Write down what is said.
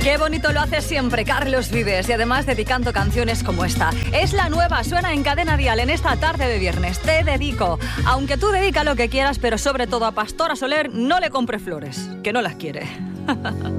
Qué bonito lo hace siempre Carlos Vives y además dedicando canciones como esta. Es la nueva, suena en Cadena Dial en esta tarde de viernes. Te dedico. Aunque tú dedica lo que quieras, pero sobre todo a Pastora Soler no le compre flores, que no las quiere.